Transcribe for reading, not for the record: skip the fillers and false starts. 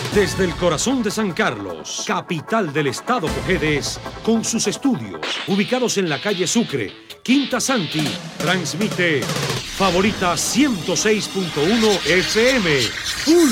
Desde el corazón de San Carlos, capital del estado Cojedes, con sus estudios ubicados en la calle Sucre, Quinta Santi, transmite Favorita 106.1 FM.